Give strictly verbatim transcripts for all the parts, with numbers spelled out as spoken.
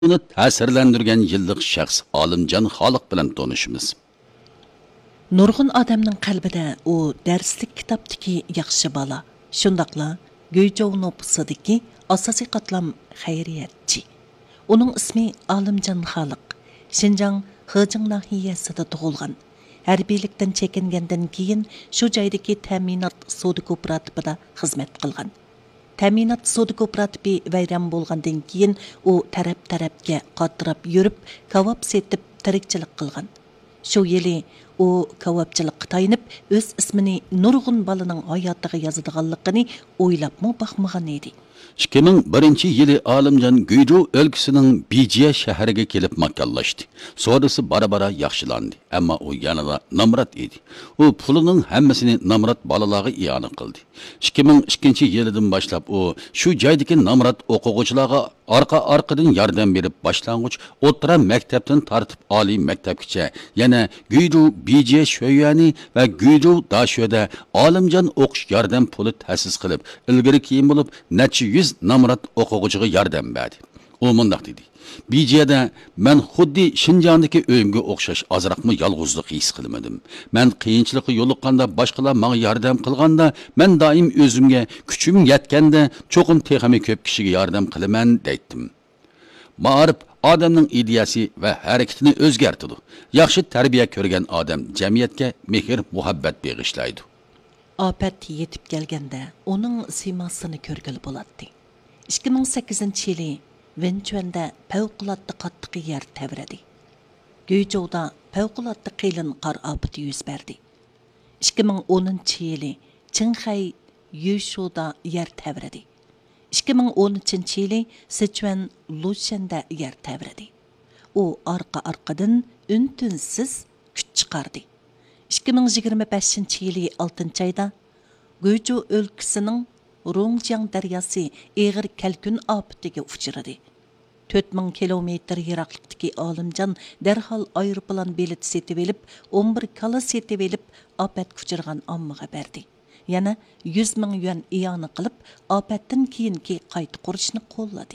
Uni ta'sirlantirgan yillik shaxs Olimjon Xoliq bilan tanishimiz. Nurg'un odamning qalbida u darslik kitobdagi yaxshi bola, shundaqla Go'yjov nopusidagi asosiy qatlam xayriyatchi. Uning ismi Olimjon Xoliq. Xinjiang Hejing nahiyasida tug'ilgan. Harbiylikdan chekingandan keyin shu joydagi ta'minot sudi kooperativida xizmat qilgan. Ta'minot sudi kooperativi vayron bo'lgandan keyin u taraf-tarafga qatirab yurib, kavob setib tirikchilik qilgan. Shu yili u kavobchilikqa tayinib, o'z ismini nurg'un bolaning hayotiga yozadiganligini o'ylabmi baxmagan edi. ikki ming birinchi yili Olimjon Go'yjov o'lkasining Bijiya shahriga kelib makkallashdi. Sodasi bara-bara yaxshilandi, ammo u yanada namrat edi. U pulining hammasini namrat bolalarga iyona qildi. ikki ming ikkinchi yilidan boshlab u shu joydagi namrat o'quvchilarga orqa-orqadan yordam berib, boshlang'ich o'rta maktabdan tortib oliy maktabgacha, yana Go'yjov Bijiya sho'yani va Go'yjov dashoda Olimjon o'qish yordam puli ta'sis qilib, ilgari keyin bo'lib necha yuz namrat o'quvchiga yordam berdi. U mundaq dedi: Bijiyada men xuddi Xinjiangdagi o'yimga o'xshash ozroqmi yolg'izlik his qilmadim. Men qiyinchilikqa yo'liqqanda boshqalar menga yordam qilganda, men doim o'zimga kuchim yetganda cho'qim texmi ko'p kishiga yordam qilaman deydim. Ma'rif odamning ideyasi va harakatini o'zgartirdi. Yaxshi tarbiya ko'rgan odam jamiyatga mehr, muhabbat bag'ishlaydi. Afat yetib kelganda uning simasini ko'rgili bo'ladi. ikki ming sakkizinchi yili Venchuanda favqulodda qattiq yer tavradi. Go'yjovda favqulodda qilin qor ofati yuz berdi. ikki ming o'ninchi yili Qinxay Yushuda yer tavradi. ikki ming o'n uchinchi yili Sichuan Lushanda yer tavradi. U orqa-orqadan un-tunsiz kuch chiqardi. ikki ming yigirma beshinchi yili oltinchi oyda Go'yjov o'lkasining Rongjiang daryosi eg'ir kalkun ofatiga uchradi. to'rt ming kilometr yiroqlikdagi Olimjon darhol aeroplan bileti setib olib, o'n bir kala setib olib, ofatga uchragan ommaga berdi. Yana yuz ming yuan iyona qilib, ofatdan keyingi qayta qurishni qo'lladi.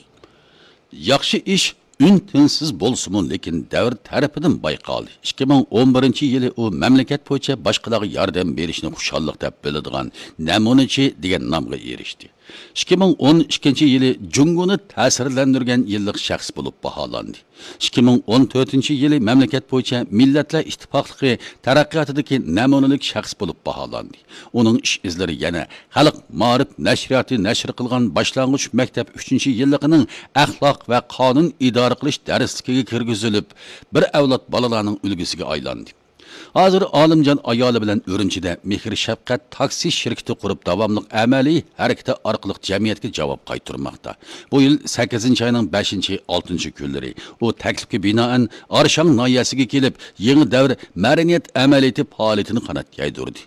Yaxshi ish un-tinsiz bo'lsa-mu, lekin davr tarafidan bayqaldi. ikki ming o'n birinchi yili u mamlakat bo'yicha boshqalarga yordam berishni xushalliq deb biladigan namunachi degan nomga erishdi. ikki ming o'n ikkinchi yili Junguni ta'sirlantirgan yillik shaxs bo'lib baholandi. ikki ming o'n to'rtinchi yili mamlakat bo'yicha Millatlar Ittifoqligi taraqqiyotidagi namunalik shaxs bo'lib baholandi. Uning ish izlari yana Xalq Ma'rif nashriyati nashr qilgan boshlang'ich maktab uchinchi yilligining axloq va qonun idora qilish darsligiga kirgizilib, bir avlod bolalarning ulgisiga aylandi. Hozir Olimjon ayoli bilan Urumchida mehr shafqat taksi shirkati qurib davomli amaliy harakati orqali jamiyatga javob qaytarmoqda. Bu yil sakkizinchi oyning beshinchi oltinchi kunlari u taklifga binoan Arshang noyasiga kelib, yangi davr madaniyat amaliyati faoliyatini qanot yaydirdi.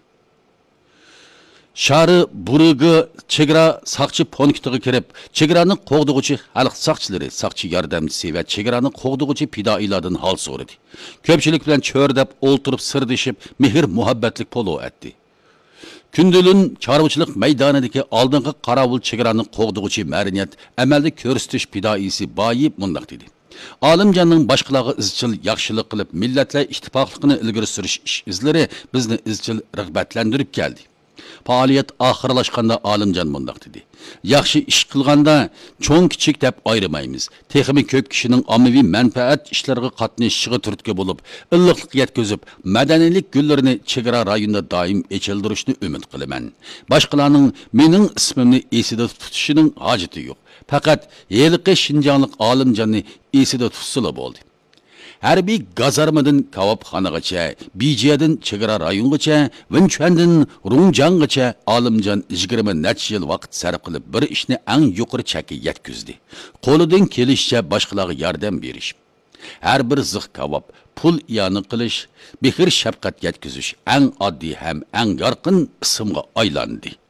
Shari Burugi chegara saqchi punktiga kirib, chegarani qo'g'dug'uchi xalq saqchilari, saqchi yordamchisi va chegarani qo'g'dug'uchi fidoilardan hol so'radi. Ko'pchilik bilan cho'rdab o'ltirib sirdishib, mehr muhabbatlik polo etdi. Kundulun chorvachilik maydonidagi oldingi qarovul chegarani qo'g'dug'uchi madaniyat amalda ko'rsatish fidoisi Boyib mundaq dedi: Olimjonning boshqalarga izchil yaxshilik qilib, Millatlar Ittifoqligini ilgari surish ish izlari bizni izchil rag'batlantirib keldi. Faoliyat oxirlashganda Olimjon mundaq dedi: Yaxshi ish qilganda cho'ng kichik deb ayırmaymiz. Texmi ko'p kishining ommaviy manfaat ishlariga qatnashishiga turtki bo'lib, illiqlik yetkazib, madaniylik gullarini chegara rayonida doim echildirishni umid qilaman. Boshqalarning mening ismimni esida tutishining hojati yo'q. Faqat yeliqi Xinjianglik Olimjonni esida tutsila bo'ldi. Harbiy gazarmadan kavobxonagacha, Bijiyadan chegara rayongacha, Vinchuandan Rongjianggacha Olimjon yigirma necha yil vaqt sarf qilib bir ishni eng yuqori chakka yetkazdi. Qo'lidan kelishicha boshqalarga yordam berish, har bir ziq kavob, pul iyona qilish, mehr shafqat yetkazish eng oddiy ham eng yorqin ismga aylandi.